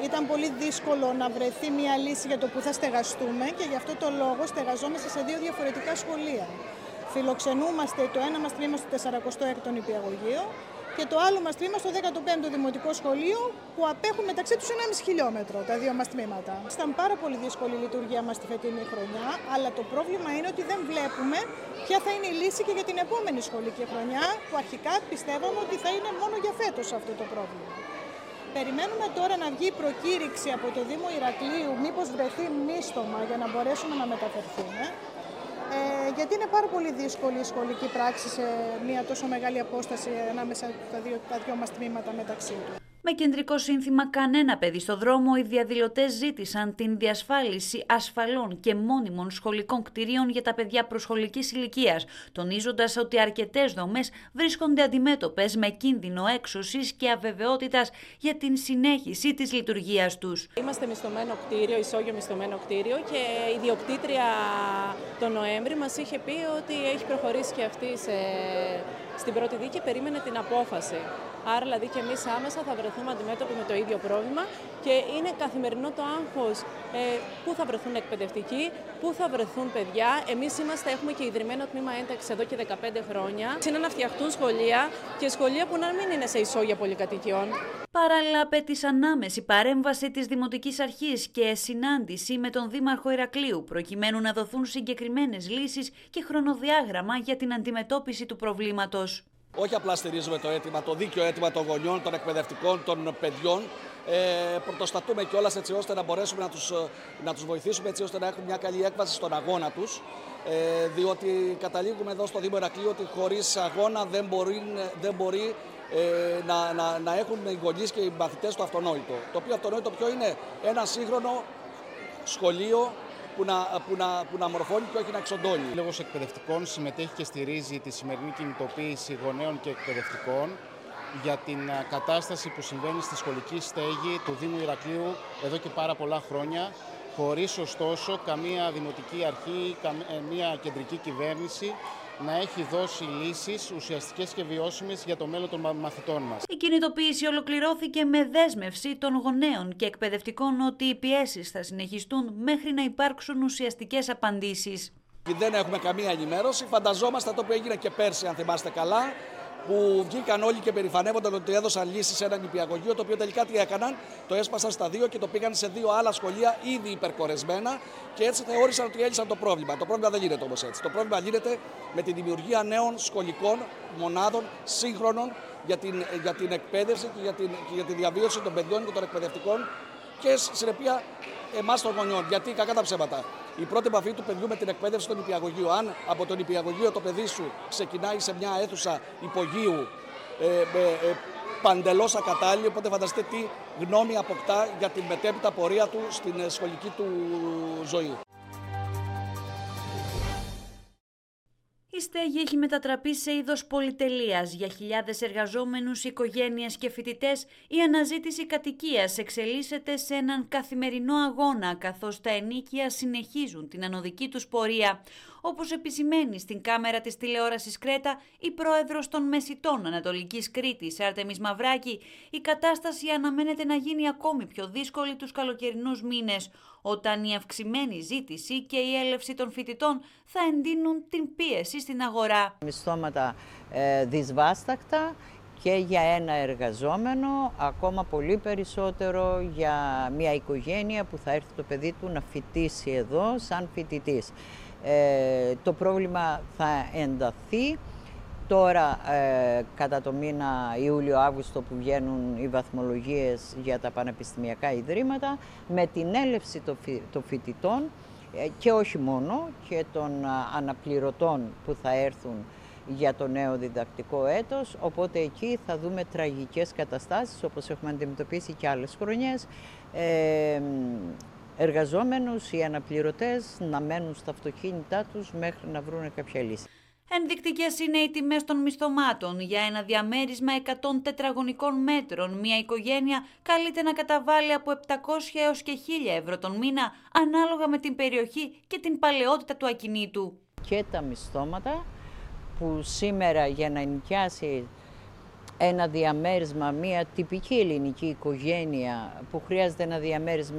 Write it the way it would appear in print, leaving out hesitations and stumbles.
Ήταν πολύ δύσκολο να βρεθεί μια λύση για το που θα στεγαστούμε και γι' αυτό το λόγο στεγαζόμαστε σε δύο διαφορετικά σχολεία. Φιλοξενούμαστε το ένα μας τμήμα στο 46ο νηπιαγωγείο και το άλλο μας τμήμα στο 15ο Δημοτικό Σχολείο, που απέχουν μεταξύ τους 1,5 χιλιόμετρο τα δύο μας τμήματα. Ήταν πάρα πολύ δύσκολη η λειτουργία μας τη φετινή χρονιά, αλλά το πρόβλημα είναι ότι δεν βλέπουμε ποια θα είναι η λύση και για την επόμενη σχολική χρονιά, που αρχικά πιστεύαμε ότι θα είναι μόνο για φέτος αυτό το πρόβλημα. Περιμένουμε τώρα να βγει η προκήρυξη από το Δήμο Ηρακλείου, μήπως βρεθεί μίστομα για να μπορέσουμε να μεταφερθούμε. Γιατί είναι πάρα πολύ δύσκολη η σχολική πράξη σε μια τόσο μεγάλη απόσταση ανάμεσα τα δύο μας τμήματα μεταξύ του. Με κεντρικό σύνθημα «Κανένα παιδί στο δρόμο», οι διαδηλωτές ζήτησαν την διασφάλιση ασφαλών και μόνιμων σχολικών κτηρίων για τα παιδιά προσχολικής ηλικίας, τονίζοντας ότι αρκετές δομές βρίσκονται αντιμέτωπες με κίνδυνο έξωσης και αβεβαιότητας για την συνέχιση της λειτουργίας τους. Είμαστε μισθωμένο κτίριο, ισόγειο μισθωμένο κτίριο, και η ιδιοκτήτρια τον Νοέμβρη μας είχε πει ότι έχει προχωρήσει και αυτή στην πρώτη δίκη και περίμενε την απόφαση. Άρα δηλαδή και εμείς άμεσα θα βρεθούμε αντιμέτωποι με το ίδιο πρόβλημα και είναι καθημερινό το άγχος πού θα βρεθούν εκπαιδευτικοί, πού θα βρεθούν παιδιά. Εμείς έχουμε και ιδρυμένο τμήμα ένταξης εδώ και 15 χρόνια. Είναι να φτιαχτούν σχολεία και σχολεία που να μην είναι σε ισόγεια πολυκατοικιών. Παράλληλα, απέτησαν άμεση παρέμβαση της Δημοτικής Αρχής και συνάντηση με τον Δήμαρχο Ηρακλείου, προκειμένου να δοθούν συγκεκριμένες λύσεις και χρονοδιάγραμμα για την αντιμετώπιση του προβλήματος. Όχι απλά στηρίζουμε το αίτημα, το δίκαιο αίτημα των γονιών, των εκπαιδευτικών, των παιδιών. Πρωτοστατούμε κιόλας έτσι ώστε να μπορέσουμε να τους βοηθήσουμε, έτσι ώστε να έχουν μια καλή έκβαση στον αγώνα τους. Διότι καταλήγουμε εδώ στο Δήμο Ηρακλείου ότι χωρίς αγώνα δεν μπορεί να έχουν οι γονείς και οι μαθητές το αυτονόητο. Το οποίο αυτονόητο ποιο είναι? Ένα σύγχρονο σχολείο που να μορφώνει και όχι να εξοντώνει. Ο Σύλλογος Εκπαιδευτικών συμμετέχει και στηρίζει τη σημερινή κινητοποίηση γονέων και εκπαιδευτικών για την κατάσταση που συμβαίνει στη σχολική στέγη του Δήμου Ηρακλείου εδώ και πάρα πολλά χρόνια, χωρίς ωστόσο καμία δημοτική αρχή, καμία κεντρική κυβέρνηση να έχει δώσει λύσεις ουσιαστικές και βιώσιμες για το μέλλον των μαθητών μας. Η κινητοποίηση ολοκληρώθηκε με δέσμευση των γονέων και εκπαιδευτικών ότι οι πιέσεις θα συνεχιστούν μέχρι να υπάρξουν ουσιαστικές απαντήσεις. Δεν έχουμε καμία ενημέρωση. Φανταζόμαστε το που έγινε και πέρσι, αν θυμάστε καλά, που βγήκαν όλοι και περηφανεύονταν ότι έδωσαν λύση σε ένα νηπιαγωγείο, το οποίο τελικά τι έκαναν? Το έσπασαν στα δύο και το πήγαν σε δύο άλλα σχολεία ήδη υπερκορεσμένα και έτσι θεώρησαν ότι έλυσαν το πρόβλημα. Το πρόβλημα δεν γίνεται όμως έτσι. Το πρόβλημα γίνεται με τη δημιουργία νέων σχολικών μονάδων σύγχρονων για την εκπαίδευση και για τη διαβίωση των παιδιών και των εκπαιδευτικών και συνεπεία εμάς των γονιών. Γιατί κακά τα ψέματα. Η πρώτη επαφή του παιδιού με την εκπαίδευση των νηπιαγωγείου, αν από το νηπιαγωγείο το παιδί σου ξεκινάει σε μια αίθουσα υπογείου παντελώς ακατάλληλη, οπότε φανταστείτε τι γνώμη αποκτά για την μετέπειτα πορεία του στην σχολική του ζωή. Η στέγη έχει μετατραπεί σε είδος πολυτελείας. Για χιλιάδες εργαζόμενους, οικογένειες και φοιτητές, η αναζήτηση κατοικίας εξελίσσεται σε έναν καθημερινό αγώνα, καθώς τα ενοίκια συνεχίζουν την ανωδική τους πορεία. Όπως επισημαίνει στην κάμερα της τηλεόρασης Κρέτα η πρόεδρος των Μεσιτών Ανατολικής Κρήτης, Άρτεμις Μαυράκη, η κατάσταση αναμένεται να γίνει ακόμη πιο δύσκολη τους καλοκαιρινούς μήνες, όταν η αυξημένη ζήτηση και η έλευση των φοιτητών θα εντείνουν την πίεση στην αγορά. Μισθώματα δυσβάστακτα και για ένα εργαζόμενο, ακόμα πολύ περισσότερο για μια οικογένεια που θα έρθει το παιδί του να φοιτήσει εδώ σαν φοιτητής. Το πρόβλημα θα ενταθεί. Τώρα κατά το μήνα Ιούλιο-Αύγουστο που βγαίνουν οι βαθμολογίες για τα πανεπιστημιακά ιδρύματα, με την έλευση των φοιτητών και όχι μόνο, και των αναπληρωτών που θα έρθουν για το νέο διδακτικό έτος, οπότε εκεί θα δούμε τραγικές καταστάσεις όπως έχουμε αντιμετωπίσει και άλλες χρονιές, εργαζόμενους ή αναπληρωτές να μένουν στα αυτοκίνητά τους μέχρι να βρουν κάποια λύση. Ενδεικτικές είναι οι τιμές των μισθωμάτων. Για ένα διαμέρισμα 100 τετραγωνικών μέτρων, μια οικογένεια καλείται να καταβάλει από 700 έως και 1.000 ευρώ τον μήνα, ανάλογα με την περιοχή και την παλαιότητα του ακινήτου. Και τα μισθώματα που σήμερα για να ενοικιάσει ένα διαμέρισμα, μια τυπική ελληνική οικογένεια που χρειάζεται ένα διαμέρισμα